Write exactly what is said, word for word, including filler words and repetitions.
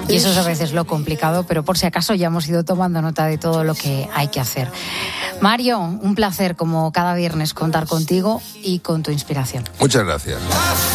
Y eso es a veces lo complicado, pero por si acaso ya hemos ido tomando nota de todo lo que hay que hacer. Mario, un placer como cada viernes contar contigo y con tu inspiración. Muchas gracias.